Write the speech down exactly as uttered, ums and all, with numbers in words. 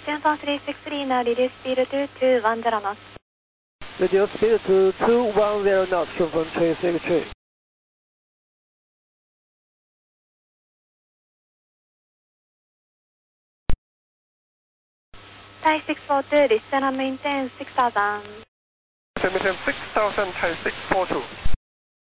Denver three six three now reduce speed to two one zero knots. Reduce speed to two one zero knots, confirm three six three. Thai six four two, listen and maintain six thousand. Maintain six thousand, Thai six four two.